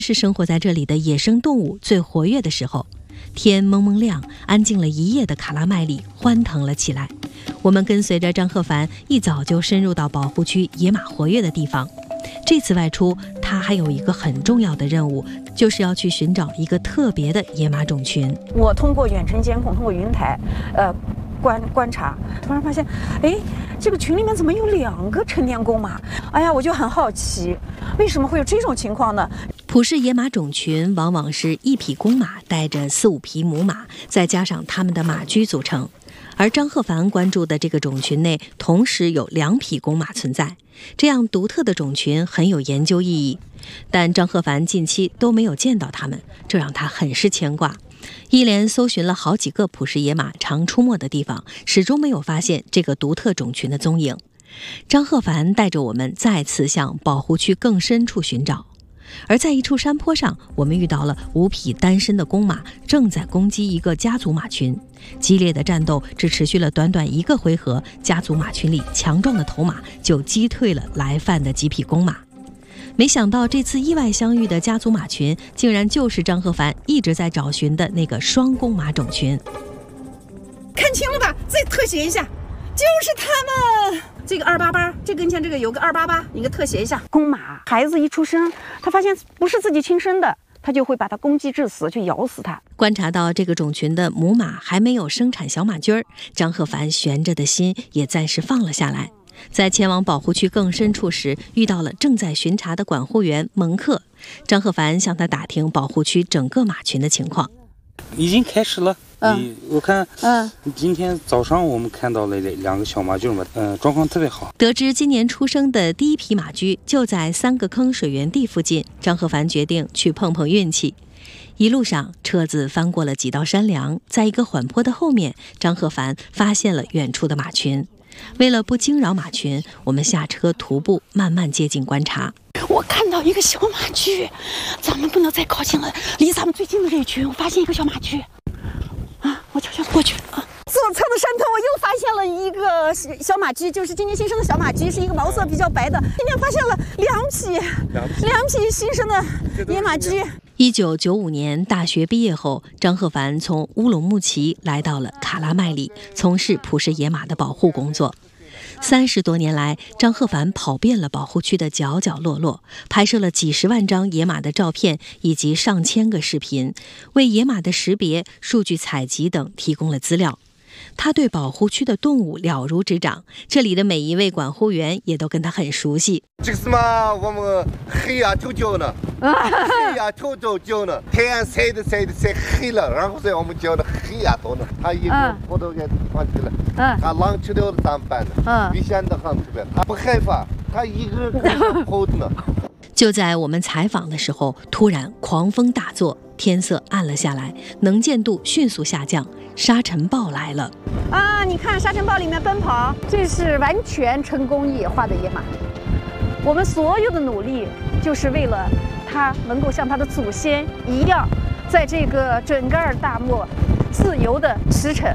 是生活在这里的野生动物最活跃的时候。天蒙蒙亮，安静了一夜的卡拉麦里欢腾了起来。我们跟随着张鹤帆一早就深入到保护区野马活跃的地方。这次外出，他还有一个很重要的任务，就是要去寻找一个特别的野马种群。 我通过远程监控，通过云台，观察，突然发现，这个群里面怎么有2个成年公马？哎呀，我就很好奇，为什么会有这种情况呢？ 普氏野马种群往往是1匹公马带着4、5匹母马，再加上它们的马驹组成。而张鹤帆关注的这个种群内，同时有2匹公马存在，这样独特的种群很有研究意义。但张鹤帆近期都没有见到它们，这让他很是牵挂。一连搜寻了好几个普氏野马常出没的地方，始终没有发现这个独特种群的踪影。张鹤帆带着我们再次向保护区更深处寻找。而在一处山坡上，我们遇到了5匹单身的公马正在攻击一个家族马群。激烈的战斗只持续了短短1个回合，家族马群里强壮的头马就击退了来犯的几匹公马。没想到这次意外相遇的家族马群，竟然就是张鹤帆一直在找寻的那个双公马种群。 看清了吧？再特写一下，就是他们。这个288，这跟前这个有个288，你给特写一下。公马孩子一出生，他发现不是自己亲生的，他就会把它攻击致死，去咬死它。 观察到这个种群的母马还没有生产小马驹儿，张鹤帆悬着的心也暂时放了下来。在前往保护区更深处时，遇到了正在巡查的管护员蒙克。张鹤帆向他打听保护区整个马群的情况。 已经开始了。我看，今天早上我们看到了2个小马驹嘛，状况特别好。 得知今年出生的第1匹马驹就在3个坑水源地附近，张鹤帆决定去碰碰运气。一路上，车子翻过了几道山梁，在一个缓坡的后面，张鹤帆发现了远处的马群。为了不惊扰马群，我们下车徒步慢慢接近观察。 我看到一个小马驹，咱们不能再靠近了，离咱们最近的这一群，我发现一个小马驹。我悄悄过去。左侧的山头，我又发现了一个小马驹，就是今年新生的小马驹，是一个毛色比较白的。今天发现了两匹新生的野马驹。 1995年大学毕业后，张鹤帆从乌鲁木齐来到了卡拉麦里，从事普氏野马的保护工作。30多年来，张鹤帆跑遍了保护区的角角落落，拍摄了几十万张野马的照片以及上千个视频，为野马的识别、数据采集等提供了资料。他对保护区的动物了如指掌，这里的每一位管护员也都跟他很熟悉。 这个什么，我们黑呀就叫呢，黑呀就叫呢，太阳晒黑了，然后在我们叫的黑呀多呢，他一个葡萄给放起来，他狼吃掉了怎么办呢？危险的很特别，他不害怕，他一个跑的呢。 就在我们采访的时候，突然狂风大作，天色暗了下来，能见度迅速下降，沙尘暴来了。 你看沙尘暴里面奔跑，这是完全成功野化的野马。我们所有的努力，就是为了它能够像它的祖先一样，在这个准噶尔大漠自由地驰骋。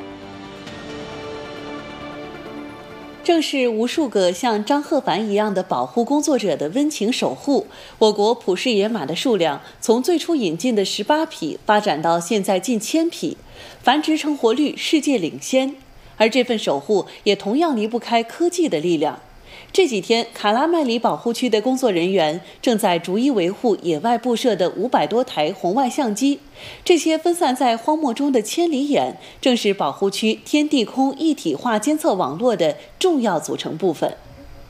正是无数个像张鹤帆一样的保护工作者的温情守护，我国普氏野马的数量从最初引进的18匹发展到现在近1000匹，繁殖成活率世界领先。而这份守护也同样离不开科技的力量。这几天，卡拉麦里保护区的工作人员正在逐一维护野外布设的500多台红外相机。这些分散在荒漠中的千里眼，正是保护区天地空一体化监测网络的重要组成部分。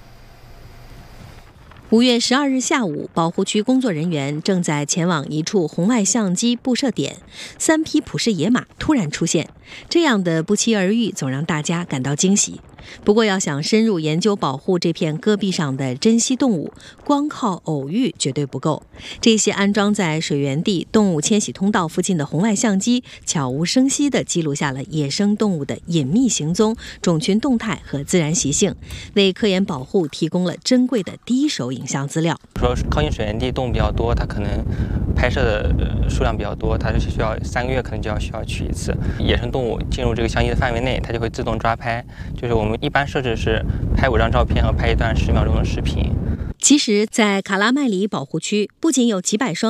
5月12日下午，保护区工作人员正在前往一处红外相机布设点，3匹普氏野马突然出现，这样的不期而遇总让大家感到惊喜。不过要想深入研究保护这片戈壁上的珍稀动物，光靠偶遇绝对不够。这些安装在水源地动物迁徙通道附近的红外相机，悄无声息地记录下了野生动物的隐秘行踪、种群动态和自然习性，为科研保护提供了珍贵的第一手影像资料。 说靠近水源地动物比较多，它可能拍摄的数量比较多，它是需要3个月可能就需要取一次。野生动物进入这个相机的范围内，它就会自动抓拍，就是我们一般设置是拍5张照片和拍一段10秒钟的视频。 其实，在卡拉麦里保护区，不仅有几百双